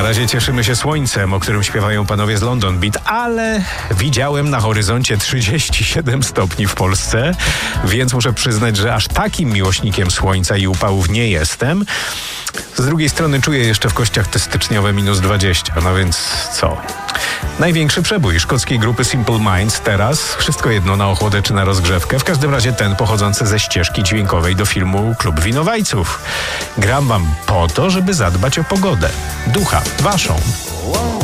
razie cieszymy się słońcem, o którym śpiewają panowie z London Beat, ale widziałem na horyzoncie 37 stopni w Polsce, więc muszę przyznać, że aż takim miłośnikiem słońca i upałów nie jestem. Z drugiej strony czuję jeszcze w kościach te styczniowe -20, no więc co? Największy przebój szkockiej grupy Simple Minds teraz, wszystko jedno na ochłodę czy na rozgrzewkę, w każdym razie ten pochodzący ze ścieżki dźwiękowej do filmu Klub Winowajców. Gram wam po to, żeby zadbać o pogodę. Ducha, waszą.